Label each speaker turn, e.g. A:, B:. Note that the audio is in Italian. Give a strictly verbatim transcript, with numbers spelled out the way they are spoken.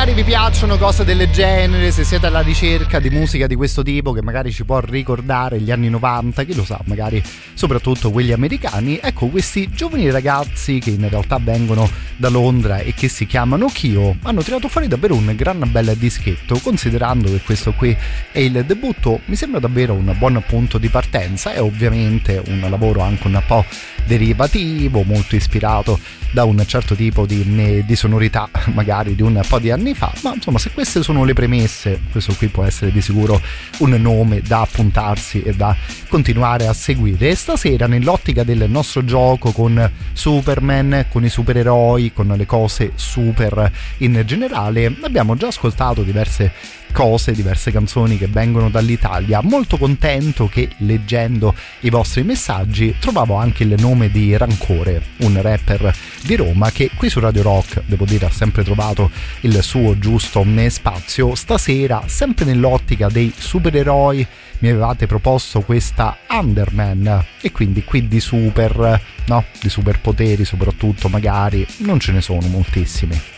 A: magari vi piacciono cose del genere, se siete alla ricerca di musica di questo tipo che magari ci può ricordare gli anni novanta, chi lo sa, magari soprattutto quelli americani, ecco, questi giovani ragazzi che in realtà vengono da Londra e che si chiamano Kyo hanno tirato fuori davvero un gran bel dischetto. Considerando che questo qui è il debutto, mi sembra davvero un buon punto di partenza. È ovviamente un lavoro anche un po' derivativo, molto ispirato da un certo tipo di, di sonorità magari di un po' di anni fa, ma insomma, se queste sono le premesse, questo qui può essere di sicuro un nome da appuntarsi e da continuare a seguire. E stasera, nell'ottica del nostro gioco con Superman, con i supereroi, con le cose super in generale, abbiamo già ascoltato diverse cose, diverse canzoni che vengono dall'Italia. Molto contento che, leggendo i vostri messaggi, trovavo anche il nome di Rancore, un rapper di Roma che qui su Radio Rock, devo dire, ha sempre trovato il suo giusto spazio. Stasera, sempre nell'ottica dei supereroi, mi avevate proposto questa Underman, e quindi qui di super, no, di superpoteri soprattutto, magari non ce ne sono moltissimi.